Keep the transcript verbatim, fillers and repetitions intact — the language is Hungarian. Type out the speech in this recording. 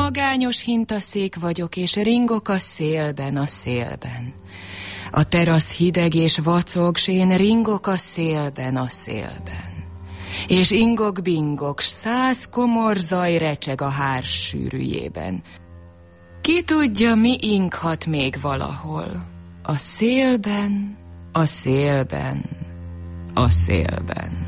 magányos hintaszék vagyok, és ringok a szélben, a szélben. A terasz hideg és vacog, s én ringok a szélben, a szélben. És ingok-bingok, s száz komor zaj recseg a hárs sűrűjében. Ki tudja, mi inghat még valahol? A szélben, a szélben, a szélben.